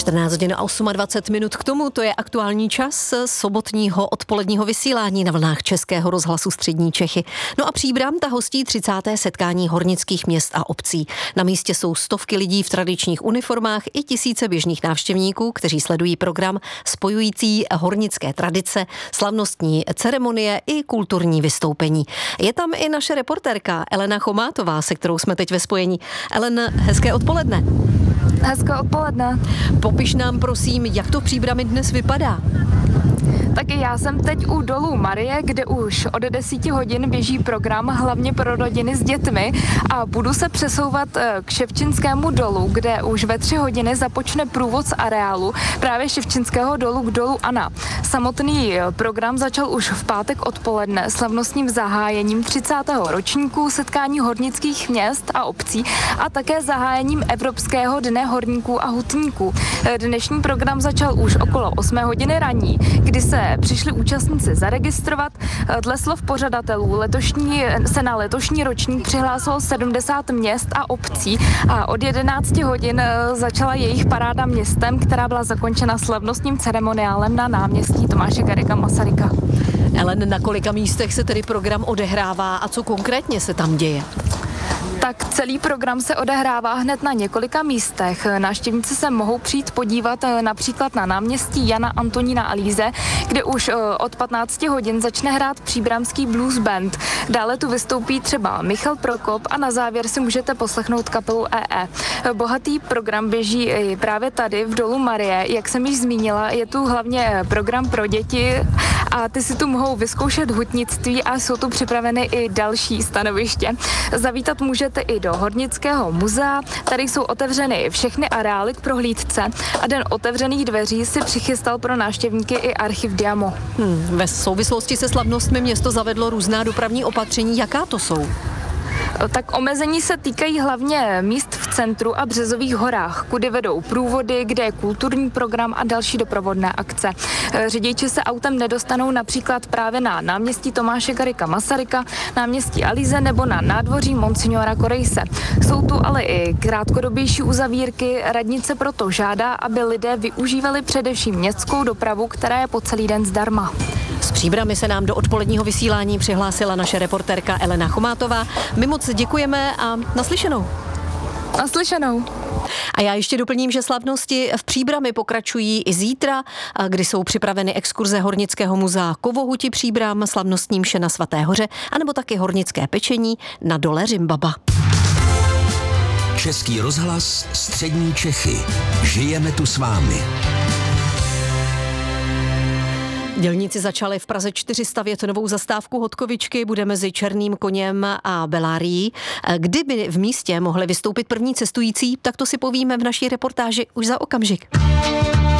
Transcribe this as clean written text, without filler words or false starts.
14 hodin a 28 minut k tomu, to je aktuální čas sobotního odpoledního vysílání na vlnách Českého rozhlasu Střední Čechy. No a Příbram ta hostí 30. setkání hornických měst a obcí. Na místě jsou stovky lidí v tradičních uniformách i tisíce běžných návštěvníků, kteří sledují program spojující hornické tradice, slavnostní ceremonie i kulturní vystoupení. Je tam i naše reportérka Elena Chomátová, se kterou jsme teď ve spojení. Ellen, hezké odpoledne. Hezké odpoledne. Popiš nám prosím, jak to v Příbrami dnes vypadá. Taky já jsem teď u dolu Marie, kde už od 10 hodin běží program hlavně pro rodiny s dětmi a budu se přesouvat k Ševčinskému dolu, kde už ve 3 hodiny započne průvod z areálu právě Ševčinského dolu k dolu Anna. Samotný program začal už v pátek odpoledne slavnostním zahájením 30. ročníku setkání hornických měst a obcí a také zahájením Evropského dne horníků a hutníků. Dnešní program začal už okolo 8 hodiny ranní, kdy se přišli účastníci zaregistrovat. Dle slov pořadatelů se na letošní ročník přihlásilo 70 měst a obcí a od 11 hodin začala jejich paráda městem, která byla zakončena slavnostním ceremoniálem na náměstí Tomáše Garrigua Masaryka. Ellen, na kolika místech se tedy program odehrává a co konkrétně se tam děje? Tak celý program se odehrává hned na několika místech. Návštěvníci se mohou přijít podívat například na náměstí Jana Antonína a Líze, kde už od 15 hodin začne hrát příbramský blues band. Dále tu vystoupí třeba Michal Prokop a na závěr si můžete poslechnout kapelu EE. Bohatý program běží i právě tady v dolu Marie. Jak jsem již zmínila, je tu hlavně program pro děti a ty si tu mohou vyzkoušet hutnictví a jsou tu připraveny i další stanoviště. Zavítat můžete i do Hornického muzea, tady jsou otevřeny všechny areály k prohlídce a den otevřených dveří si přichystal pro návštěvníky i archiv Diamo. Ve souvislosti se slavnostmi město zavedlo různá dopravní opatření, jaká to jsou? Tak omezení se týkají hlavně míst v centru a Březových horách, kudy vedou průvody, kde je kulturní program a další doprovodné akce. Řidiči se autem nedostanou například právě na náměstí Tomáše Garrigua Masaryka, náměstí Alíze nebo na nádvoří Monsignora Korejse. Jsou tu ale i krátkodobější uzavírky, radnice proto žádá, aby lidé využívali především městskou dopravu, která je po celý den zdarma. S Příbrami se nám do odpoledního vysílání přihlásila naše reportérka Elena Chomátová. My moc děkujeme a naslyšenou. Naslyšenou. A já ještě doplním, že slavnosti v Příbrami pokračují i zítra, kdy jsou připraveny exkurze Hornického muzea Kovohuti Příbram, slavnostní mše na Svaté hoře, anebo taky hornické pečení na dole Řimbaba. Český rozhlas Střední Čechy. Žijeme tu s vámi. Dělníci začali v Praze 4 stavět novou zastávku Hodkovičky, bude mezi Černým koněm a Belárií. Kdyby v místě mohli vystoupit první cestující, tak to si povíme v naší reportáži už za okamžik.